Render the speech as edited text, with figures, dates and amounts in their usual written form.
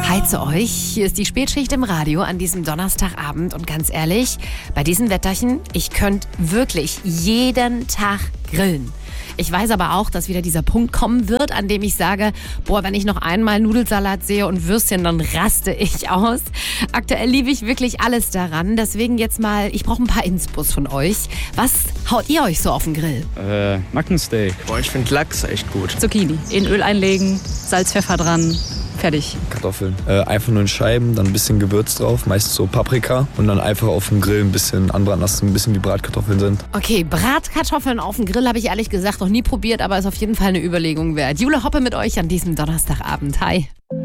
Hi zu euch, hier ist die Spätschicht im Radio an diesem Donnerstagabend und ganz ehrlich, bei diesem Wetterchen, ich könnte wirklich jeden Tag grillen. Ich weiß aber auch, dass wieder dieser Punkt kommen wird, an dem ich sage, wenn ich noch einmal Nudelsalat sehe und Würstchen, dann raste ich aus. Aktuell liebe ich wirklich alles daran, deswegen jetzt mal, ich brauche ein paar Inspos von euch. Was haut ihr euch so auf den Grill? Nackensteak. Ich finde Lachs echt gut. Zucchini. In Öl einlegen, Salz, Pfeffer dran, fertig. Kartoffeln. Einfach nur in Scheiben, dann ein bisschen Gewürz drauf, meist so Paprika und dann einfach auf dem Grill ein bisschen anbraten lassen, ein bisschen wie Bratkartoffeln sind. Okay, Bratkartoffeln auf dem Grill habe ich ehrlich gesagt noch nie probiert, aber ist auf jeden Fall eine Überlegung wert. Jule Hoppe mit euch an diesem Donnerstagabend. Hi.